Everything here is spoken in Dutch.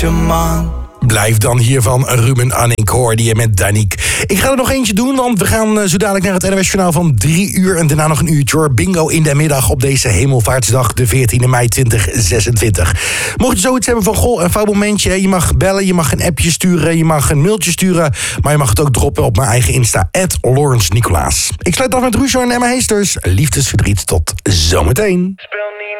Blijf dan hiervan Ruben Anning, hoorde je met Danique. Ik ga er nog eentje doen, want we gaan zo dadelijk naar het NOS-journaal van 3 uur... en daarna nog een uurtje hoor. Bingo in de middag op deze Hemelvaartsdag, de 14e mei 2026. Mocht je zoiets hebben van, goh, een fout momentje... je mag bellen, je mag een appje sturen, je mag een mailtje sturen... maar je mag het ook droppen op mijn eigen Insta, @Lawrence Nicolaas. Ik sluit af met Ruud en Emma Heesters. Liefdesverdriet, tot zometeen.